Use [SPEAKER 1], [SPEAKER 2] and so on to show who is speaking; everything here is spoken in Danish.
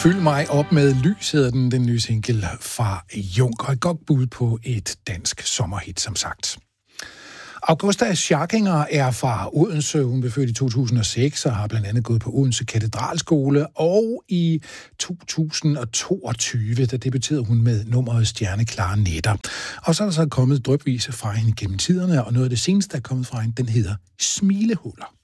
[SPEAKER 1] Fyld mig op med lys, hedder den nye single fra Jung, og et godt bud på et dansk sommerhit, som sagt. Augusta Scharkinger er fra Odense. Hun blev født i 2006 og har blandt andet gået på Odense Katedralskole. Og i 2022, der debuterede hun med nummeret Stjerneklare Nætter. Og så er der så kommet drypvise fra hende gennem tiderne, og noget af det seneste, der er kommet fra hende, den hedder Smilehuller.